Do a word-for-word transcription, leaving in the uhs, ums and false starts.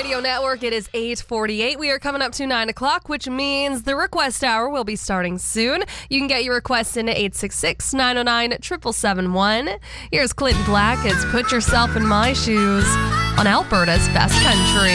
Radio Network. It is eight forty-eight. We are coming up to nine o'clock, which means the request hour will be starting soon. You can get your request in at eight six six, nine oh nine, seven seven one. Here's Clinton Black. It's Put Yourself in My Shoes on Alberta's Best Country.